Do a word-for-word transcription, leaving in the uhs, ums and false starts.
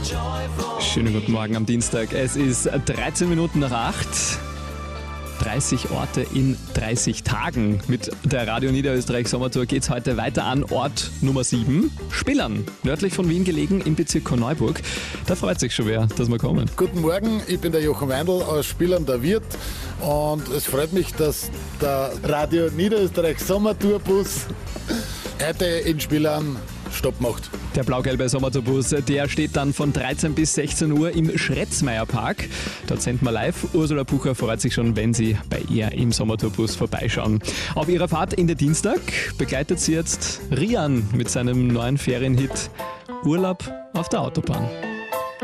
Schönen guten Morgen am Dienstag. Es ist dreizehn Minuten nach acht. dreißig Orte in dreißig Tagen. Mit der Radio Niederösterreich Sommertour geht es heute weiter an Ort Nummer sieben, Spillern, nördlich von Wien gelegen im Bezirk Korneuburg. Da freut sich schon wer, dass wir kommen. Guten Morgen, ich bin der Jochen Weindl aus Spillern, der Wirt. Und es freut mich, dass der Radio Niederösterreich Sommertourbus heute in Spillern Stopp macht. Der blau-gelbe Sommertourbus, der steht dann von dreizehn bis sechzehn Uhr im Schretzmeierpark. Dort senden wir live. Ursula Pucher freut sich schon, wenn Sie bei ihr im Sommertourbus vorbeischauen. Auf ihrer Fahrt in den Dienstag begleitet sie jetzt Rian mit seinem neuen Ferienhit Urlaub auf der Autobahn.